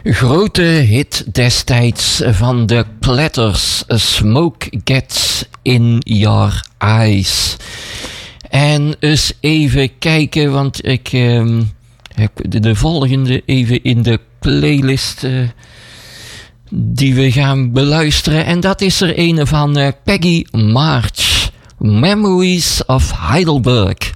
Grote hit destijds van de Platters, Smoke Gets in Your Eyes. En eens even kijken, want ik heb de volgende even in de playlist die we gaan beluisteren. En dat is er een van Peggy March, Memories of Heidelberg.